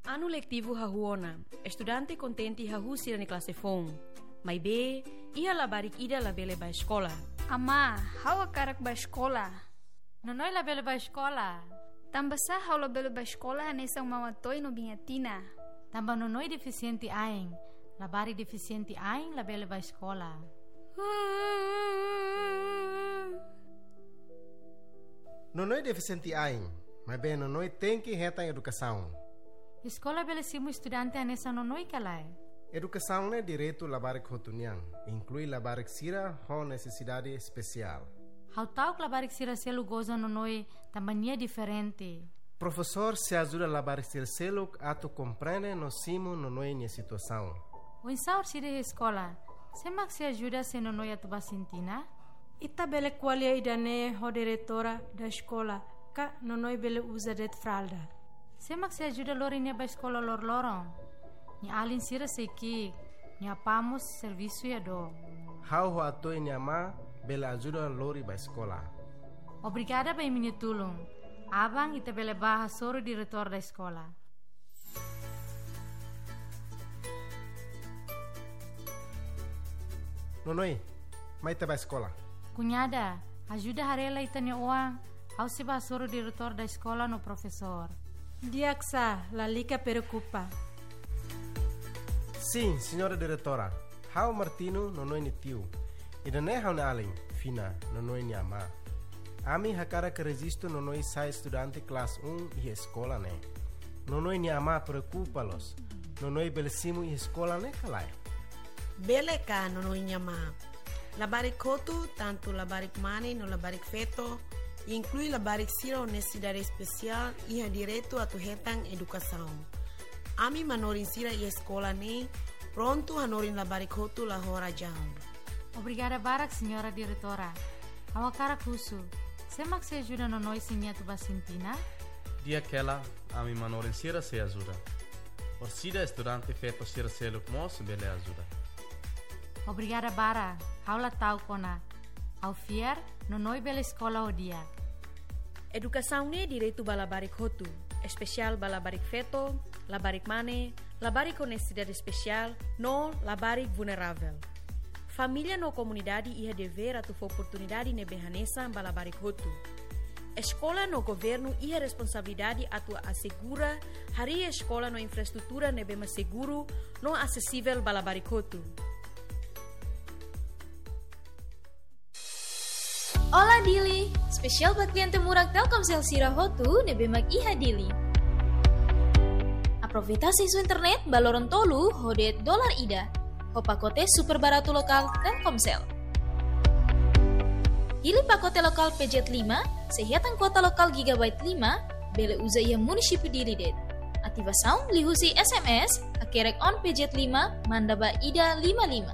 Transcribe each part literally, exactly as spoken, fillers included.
Ano letivo hahuona, estudante contenti hahusi na classe fom. Mai be, ia labarik ida labele ba escola. Ama, hawa karak ba escola. Nonoi labele ba escola. Tambah sah hawa labele ba escola nesang mawatoy no bingatina. Tambah nonoi deficiente aing. Labari deficiente aing labele ba escola. Nonoi deficiente aing, mas bem nonoi tem que reta em educação. Escola bele simu estudante anessa nonoi kalai. Educação é direito labarik hotuniang, inclui labarik sira ho necessidade especial. How tau labarik sira selu goza nonoi tambania diferente. Professor se ajuda a labarik sira selu ato compreende no simu nonoi nia situação. O insaur sira escola, semak se ajuda se nonoi atu basintina? Ita bele qualia idane ho diretora da escola, ka nonoi bele usa det fralda. Semak se ajuda lori nia ba escola lor lorong. Ni alin sira seiki, ni apamos serviço ya do. How ho ato nia ma bele ajuda lori ba escola. Obrigada ba minha tulung. Abang ita bele baha soro diretor da escola. Nonoi, mai te ba escola. Cunhada, ajuda harela itanya uang. How se ba soro diretor da escola no professor. Diaksa, la lica preocupa. Sim, senhora diretora. How Martino nonoi ni tiu. Ida ne how na aling, fina, nonoi ni ama. Ami hakara que resisto nonoi sai estudante classe um e escola ne. Nonoi ni ama preocupa-los. Nonoi belesimu e escola ne kalai. Bele ka nonoi ni ama. Labarik kotu, tanto labarik mane no labarik feto, inclui labarik sira honestidade especial e ha direito a tu hetang educação. Ami manorin sira e escola ne, pronto hanorin labarik kotu la hora jaun. Obrigada barak, senhora diretora. Awakara kusu. Semak se ajuda no noi sinia tu basintina? Dia aquela, ami manorin sira se ajuda. Orsida estudante feto sira se lukmos bele ajuda. Obrigada bara. Haula tau kona. Au fier, no noi bela escola o dia. Educação ne direito balabarik hotu, especial balabarik feto, labarik mane, labarik honestidade especial, no labarik vulnerável. Família no comunidade ia dever a tu oportunidade ne behanesa balabarik hotu. Escola no governo ia responsabilidade a tu assegura hari escola no infraestrutura ne bema seguro, no acessível balabarik hotu. Ola Dili, spesial buat klien temurang Telkomsel Sira Hotu nebemak iha Dili. Aproveita isu internet baloron tolu hodet dolar ida. Ho pakote super baratu lokal Telkomsel. Pilih pakote lokal P J lima, sehiatan kuota lokal gigabyte lima, bele uza iha munisipi Dili det. Ativasaun lihusi S M S, akerek on P J lima, mandaba ida lima lima.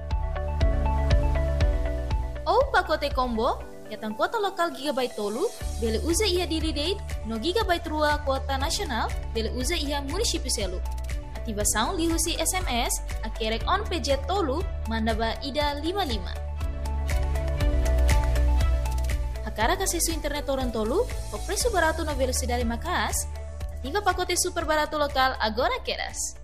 Oh pakote combo, yatang kuota lokal gigabyte tolu, bele uza iha Dili date, no gigabyte rua kuota nasional, bele uza iha munisipi selu. Ativasaun lihusi S M S, akerek on P J tolu, mandaba ida lima lima. Hakara kasisu internet orang tolu, o preço barato no velocidade makas, ativa pacote super barato lokal agora queras.